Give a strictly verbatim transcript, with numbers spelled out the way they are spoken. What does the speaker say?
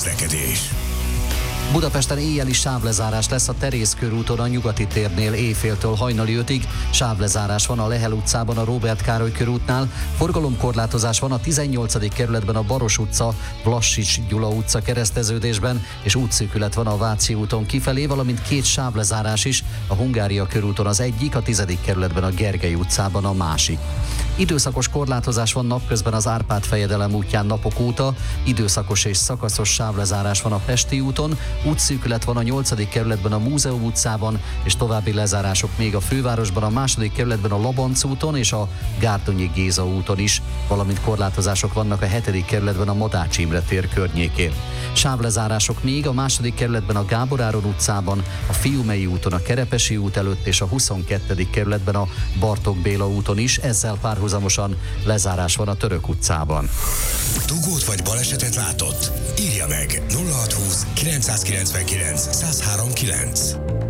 közlekedés. Budapesten éjjeli sávlezárás lesz a Terész körúton a Nyugati térnél éjféltől hajnali ötig, sávlezárás van a Lehel utcában a Róbert Károly körútnál, forgalomkorlátozás van a tizennyolcadik kerületben a Baros utca, Vlassics Gyula utca kereszteződésben, és útszűkület van a Váci úton kifelé, valamint két sávlezárás is, a Hungária körúton az egyik, a tizedik kerületben a Gergely utcában a másik. Időszakos korlátozás van napközben az Árpád fejedelem útján napok óta, időszakos és szakaszos sávlezárás van a Pesti úton, útszűkület van a nyolcadik kerületben a Múzeum utcában, és további lezárások még a fővárosban, a második kerületben a Labanc úton és a Gárdonyi Géza úton is, valamint korlátozások vannak a hetedik kerületben a Madács Imre tér környékén. Sávlezárások még a második kerületben a Gábor Áron utcában, a Fiumei úton a Kerepesi út előtt és a huszonkettedik kerületben a Bartók Béla úton is, ezzel párhuzamosan lezárás van a Török utcában. Dugót vagy balesetet látott? Írja meg nulla hatszázhúsz kilencszázkilencvenkilenc százhárom kilenc.